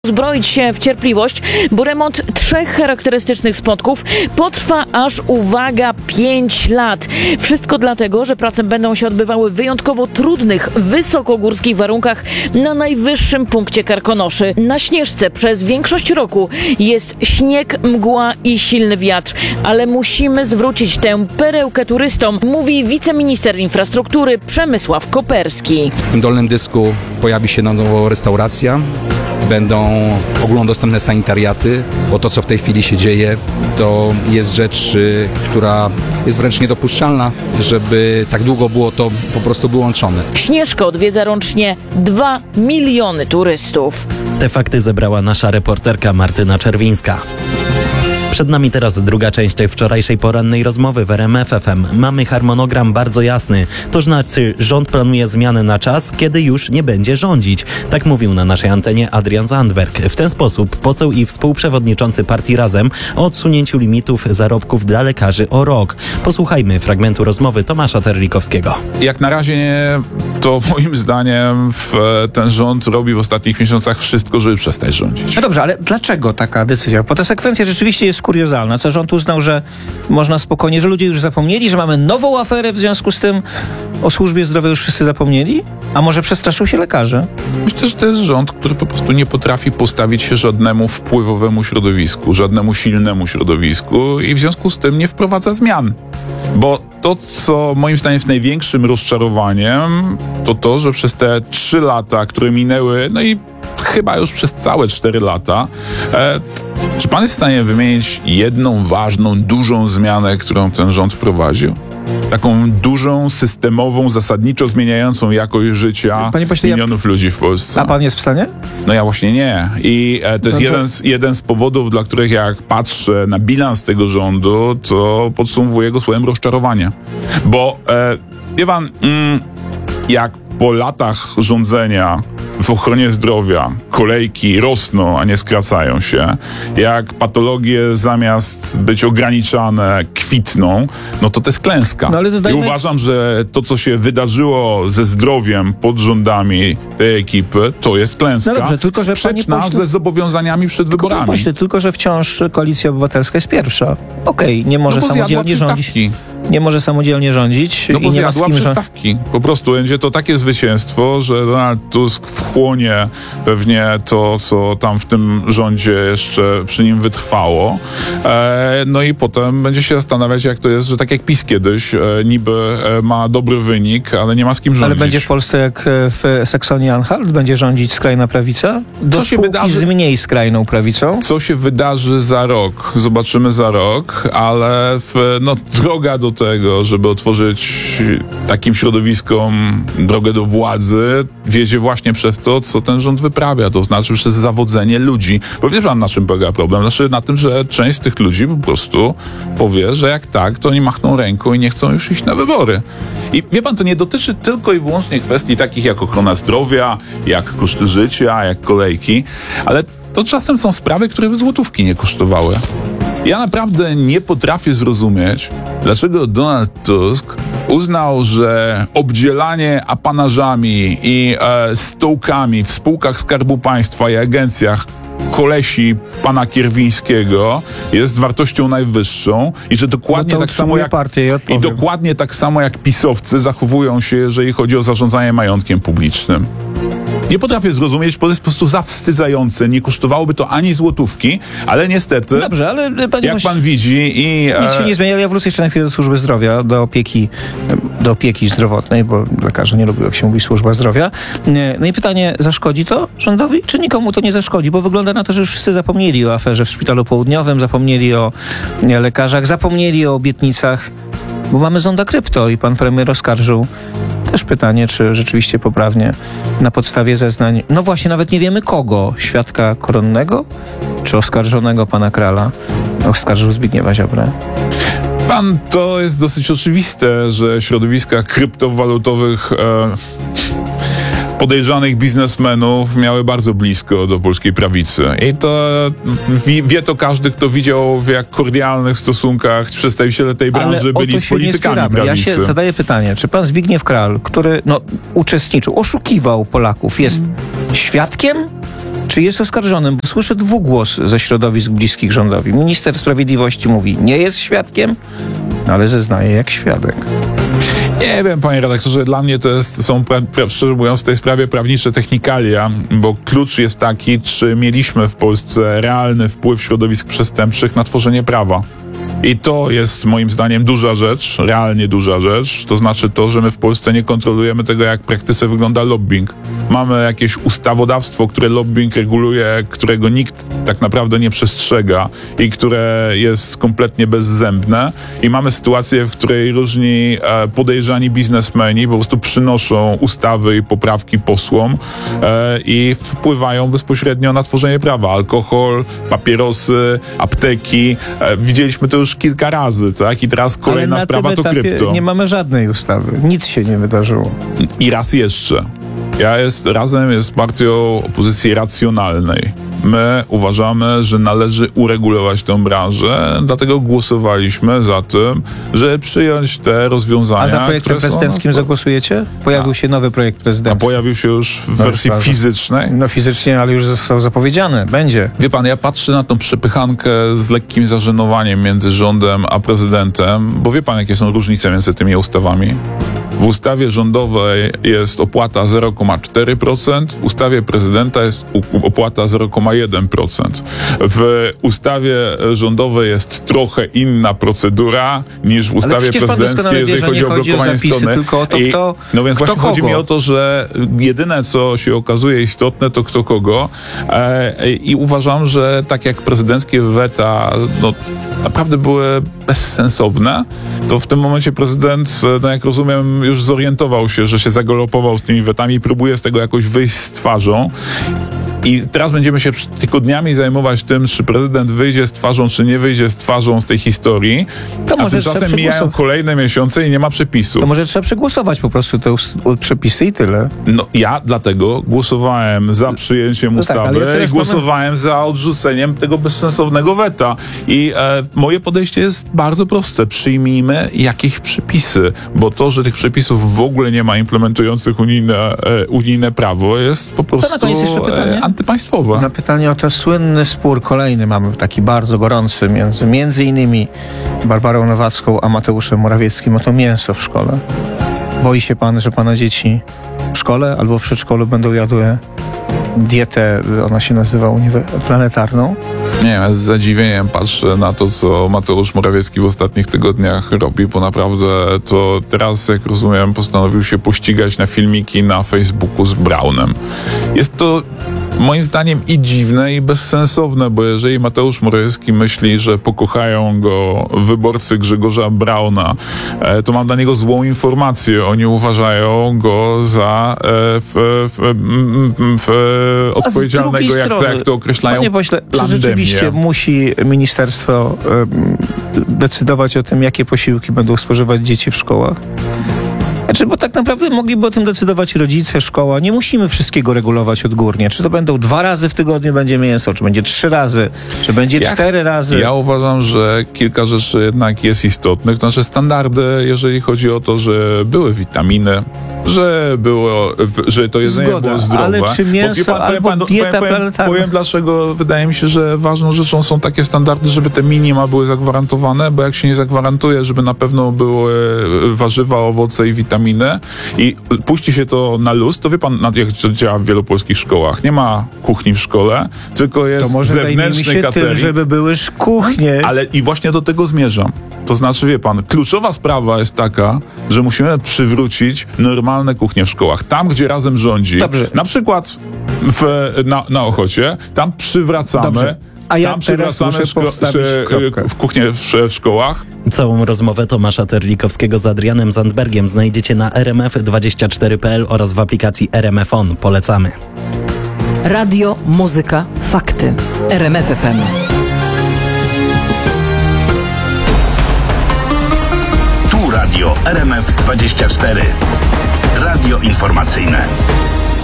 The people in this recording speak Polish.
Uzbroić się w cierpliwość, bo remont 3 charakterystycznych spotków potrwa aż, uwaga, 5 lat. Wszystko dlatego, że prace będą się odbywały w wyjątkowo trudnych, wysokogórskich warunkach na najwyższym punkcie Karkonoszy. Na Śnieżce przez większość roku jest śnieg, mgła i silny wiatr, ale musimy zwrócić tę perełkę turystom, mówi wiceminister infrastruktury Przemysław Koperski. W tym dolnym dysku pojawi się na nowo restauracja. Będą ogólnodostępne sanitariaty, bo to, co w tej chwili się dzieje, to jest rzecz, która jest wręcz niedopuszczalna, żeby tak długo było to po prostu wyłączone. Śnieżkę odwiedza rocznie 2 miliony turystów. Te fakty zebrała nasza reporterka Martyna Czerwińska. Przed nami teraz druga część tej wczorajszej porannej rozmowy w RMF FM. Mamy harmonogram bardzo jasny. To znaczy, rząd planuje zmiany na czas, kiedy już nie będzie rządzić. Tak mówił na naszej antenie Adrian Zandberg. W ten sposób poseł i współprzewodniczący partii Razem o odsunięciu limitów zarobków dla lekarzy o rok. Posłuchajmy fragmentu rozmowy Tomasza Terlikowskiego. Jak na razie to moim zdaniem ten rząd robi w ostatnich miesiącach wszystko, żeby przestać rządzić. No dobrze, ale dlaczego taka decyzja? Bo ta sekwencja rzeczywiście jest kuriozalna. Co rząd uznał, że można spokojnie, że ludzie już zapomnieli, że mamy nową aferę, w związku z tym o służbie zdrowia już wszyscy zapomnieli? A może przestraszył się lekarzy? Myślę, że to jest rząd, który po prostu nie potrafi postawić się żadnemu wpływowemu środowisku, żadnemu silnemu środowisku i w związku z tym nie wprowadza zmian. Bo to, co moim zdaniem jest największym rozczarowaniem, to to, że przez te 3 lata, które minęły, no i chyba już przez całe 4 lata, czy pan jest w stanie wymienić jedną ważną, dużą zmianę, którą ten rząd wprowadził? Taką dużą, systemową, zasadniczo zmieniającą jakość życia milionów ludzi w Polsce. A pan jest w stanie? No ja właśnie nie. I to jest jeden z powodów, dla których jak patrzę na bilans tego rządu, to podsumowuję go słowem rozczarowanie. Bo wie pan, jak po latach rządzenia w ochronie zdrowia kolejki rosną, a nie skracają się, jak patologie zamiast być ograniczane kwitną, no to jest klęska. No, ale I uważam, że to, co się wydarzyło ze zdrowiem pod rządami tej ekipy, to jest klęska. No dobrze, tylko że sprzeczna ze zobowiązaniami przed wyborami. Pośle, tylko że wciąż Koalicja Obywatelska jest pierwsza. Okej, nie może samodzielnie rządzić. Nie może samodzielnie rządzić no bo i nie ma z kim przystawki. Po prostu będzie to takie zwycięstwo, że Donald Tusk wchłonie pewnie to, co tam w tym rządzie jeszcze przy nim wytrwało. No i potem będzie się zastanawiać, jak to jest, że tak jak PiS kiedyś niby ma dobry wynik, ale nie ma z kim rządzić. Ale będzie w Polsce jak w Saksonii-Anhalt? Będzie rządzić skrajna prawica? Co się wydarzy z mniej skrajną prawicą? Co się wydarzy za rok? Zobaczymy za rok, ale droga do tego, żeby otworzyć takim środowiskom drogę do władzy, wiedzie właśnie przez to, co ten rząd wyprawia, to znaczy przez zawodzenie ludzi. Bo wie pan, na czym polega problem? Znaczy na tym, że część z tych ludzi po prostu powie, że jak tak, to oni machną ręką i nie chcą już iść na wybory. I wie pan, to nie dotyczy tylko i wyłącznie kwestii takich jak ochrona zdrowia, jak koszty życia, jak kolejki, ale to czasem są sprawy, które by złotówki nie kosztowały. Ja naprawdę nie potrafię zrozumieć, dlaczego Donald Tusk uznał, że obdzielanie apanażami i stołkami w spółkach Skarbu Państwa i agencjach kolesi pana Kierwińskiego jest wartością najwyższą i że dokładnie dokładnie tak samo jak pisowcy zachowują się, jeżeli chodzi o zarządzanie majątkiem publicznym. Nie potrafię zrozumieć, bo to jest po prostu zawstydzające. Nie kosztowałoby to ani złotówki, ale niestety, dobrze, ale jak pan widzi nic się nie zmienia. Ja wrócę jeszcze na chwilę do służby zdrowia, do opieki zdrowotnej, bo lekarze nie lubią, jak się mówi służba zdrowia. No i pytanie, zaszkodzi to rządowi, czy nikomu to nie zaszkodzi? Bo wygląda na to, że już wszyscy zapomnieli o aferze w Szpitalu Południowym, zapomnieli o lekarzach, zapomnieli o obietnicach, bo mamy zonda krypto i pan premier oskarżył. Też pytanie, czy rzeczywiście poprawnie na podstawie zeznań, no właśnie nawet nie wiemy kogo, świadka koronnego, czy oskarżonego pana Krala, oskarżył Zbigniewa Ziobrę. To jest dosyć oczywiste, że środowiska kryptowalutowych podejrzanych biznesmenów miały bardzo blisko do polskiej prawicy. I to wie to każdy, kto widział, w jak kordialnych stosunkach przedstawiciele tej branży byli z politykami prawicy. Ja się zadaję pytanie, czy pan Zbigniew Kral, który uczestniczył, oszukiwał Polaków, jest świadkiem czy jest oskarżonym? Bo słyszę dwugłos ze środowisk bliskich rządowi. Minister sprawiedliwości mówi, nie jest świadkiem, ale zeznaje jak świadek. Nie wiem, panie redaktorze, dla mnie to są, szczerze mówiąc, w tej sprawie prawnicze technikalia, bo klucz jest taki, czy mieliśmy w Polsce realny wpływ środowisk przestępczych na tworzenie prawa. I to jest moim zdaniem duża rzecz, realnie duża rzecz. To znaczy to, że my w Polsce nie kontrolujemy tego, jak w praktyce wygląda lobbying. Mamy jakieś ustawodawstwo, które lobbying reguluje, którego nikt tak naprawdę nie przestrzega i które jest kompletnie bezzębne. I mamy sytuację, w której różni podejrzani biznesmeni po prostu przynoszą ustawy i poprawki posłom i wpływają bezpośrednio na tworzenie prawa. Alkohol, papierosy, apteki. Widzieliśmy to już kilka razy, tak? I teraz kolejna sprawa to krypto. Nie mamy żadnej ustawy. Nic się nie wydarzyło. I raz jeszcze. Razem jest partią opozycji racjonalnej. My uważamy, że należy uregulować tę branżę, dlatego głosowaliśmy za tym, żeby przyjąć te rozwiązania. A za projektem prezydenckim zagłosujecie? Pojawił się nowy projekt prezydencki. A pojawił się już w wersji fizycznej? No fizycznie, ale już został zapowiedziany. Będzie. Wie pan, ja patrzę na tą przepychankę z lekkim zażenowaniem między rządem a prezydentem, bo wie pan, jakie są różnice między tymi ustawami? W ustawie rządowej jest opłata 0,4%, w ustawie prezydenta jest opłata 0,1%. W ustawie rządowej jest trochę inna procedura niż w ustawie prezydenckiej, jeżeli chodzi o blokowanie strony. Tylko o to, no więc właśnie kogo? chodzi mi o to, że jedyne, co się okazuje istotne, to kto kogo. I uważam, że tak jak prezydenckie weta naprawdę były bezsensowne, to w tym momencie prezydent, jak rozumiem, już zorientował się, że się zagalopował z tymi wetami i próbuje z tego jakoś wyjść z twarzą. I teraz będziemy się tygodniami zajmować tym, czy prezydent wyjdzie z twarzą, czy nie wyjdzie z twarzą z tej historii, a tymczasem mijają kolejne miesiące i nie ma przepisów. To może trzeba przegłosować po prostu te przepisy i tyle. No ja dlatego głosowałem za przyjęciem ustawy i głosowałem za odrzuceniem tego bezsensownego weta. I moje podejście jest bardzo proste. Przyjmijmy jakieś przepisy, bo to, że tych przepisów w ogóle nie ma implementujących unijne prawo, jest po prostu to na koniec jeszcze pytanie. Antypaństwowe. Na pytanie o ten słynny spór kolejny mamy taki bardzo gorący między innymi Barbarą Nowacką a Mateuszem Morawieckim o to mięso w szkole. Boi się pan, że pana dzieci w szkole albo w przedszkolu będą jadły dietę, ona się nazywa planetarną? Nie wiem, ja z zadziwieniem patrzę na to, co Mateusz Morawiecki w ostatnich tygodniach robi, bo naprawdę to teraz, jak rozumiem, postanowił się pościgać na filmiki na Facebooku z Braunem. Jest to moim zdaniem i dziwne, i bezsensowne, bo jeżeli Mateusz Morawiecki myśli, że pokochają go wyborcy Grzegorza Brauna, to mam dla niego złą informację. Oni uważają go za odpowiedzialnego, jak to określają, panie pośle, czy rzeczywiście musi ministerstwo decydować o tym, jakie posiłki będą spożywać dzieci w szkołach? Bo tak naprawdę mogliby o tym decydować rodzice, szkoła. Nie musimy wszystkiego regulować odgórnie. Czy to będą 2 razy w tygodniu będzie mięso, czy będzie 3 razy, czy będzie 4 razy. Ja uważam, że kilka rzeczy jednak jest istotnych. To znaczy standardy, jeżeli chodzi o to, że były witaminy, że to jedzenie było zdrowe. Ale czy mięso albo dieta planetarna? Powiem, dlaczego wydaje mi się, że ważną rzeczą są takie standardy, żeby te minima były zagwarantowane, bo jak się nie zagwarantuje, żeby na pewno były warzywa, owoce i witaminy i puści się to na luz, to wie pan, jak to działa w wielu polskich szkołach. Nie ma kuchni w szkole, tylko jest zewnętrzny catering. Tym, żeby były kuchnie. Ale i właśnie do tego zmierzam. To znaczy, wie pan, kluczowa sprawa jest taka, że musimy przywrócić normalne kuchnie w szkołach. Tam, gdzie razem rządzi. Dobrze. Na przykład na Ochocie, tam przywracamy. Dobrze. A ja teraz muszę postawić kropkę. W kuchnię w szkołach. Całą rozmowę Tomasza Terlikowskiego z Adrianem Zandbergiem znajdziecie na rmf24.pl oraz w aplikacji RMF On. Polecamy. Radio, muzyka, fakty. RMF FM. Tu radio RMF24. Radio informacyjne.